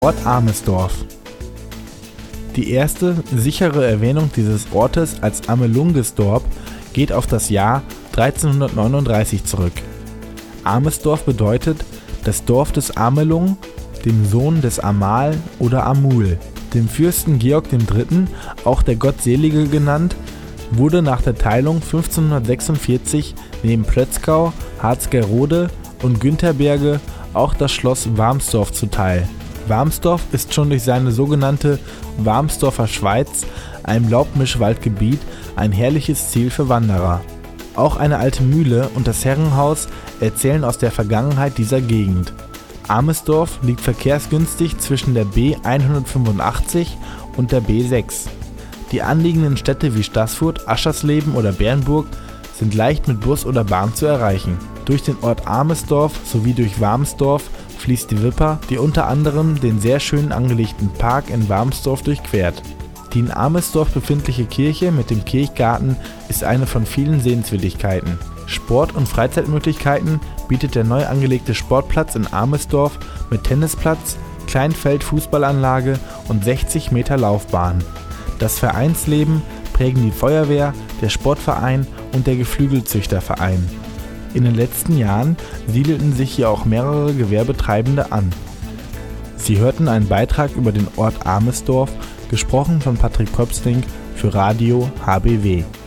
Ort Amesdorf. Die erste sichere Erwähnung dieses Ortes als Amelungesdorp geht auf das Jahr 1339 zurück. Amesdorf bedeutet das Dorf des Amelung, dem Sohn des Amal oder Amul. Dem Fürsten Georg III., auch der Gottselige genannt, wurde nach der Teilung 1546 neben Plötzkau, Harzgerode und Günterberge auch das Schloss Warmsdorf zuteil. Warmsdorf ist schon durch seine sogenannte Warmsdorfer Schweiz, ein Laubmischwaldgebiet, ein herrliches Ziel für Wanderer. Auch eine alte Mühle und das Herrenhaus erzählen aus der Vergangenheit dieser Gegend. Amesdorf liegt verkehrsgünstig zwischen der B 185 und der B 6. Die anliegenden Städte wie Staßfurt, Aschersleben oder Bernburg sind leicht mit Bus oder Bahn zu erreichen. Durch den Ort Amesdorf sowie durch Warmsdorf fließt die Wipper, die unter anderem den sehr schön angelegten Park in Warmsdorf durchquert. Die in Amesdorf befindliche Kirche mit dem Kirchgarten ist eine von vielen Sehenswürdigkeiten. Sport- und Freizeitmöglichkeiten bietet der neu angelegte Sportplatz in Amesdorf mit Tennisplatz, Kleinfeld-Fußballanlage und 60 Meter Laufbahn. Das Vereinsleben prägen die Feuerwehr, der Sportverein und der Geflügelzüchterverein. In den letzten Jahren siedelten sich hier auch mehrere Gewerbetreibende an. Sie hörten einen Beitrag über den Ort Amesdorf, gesprochen von Patrick Köpsling für Radio HBW.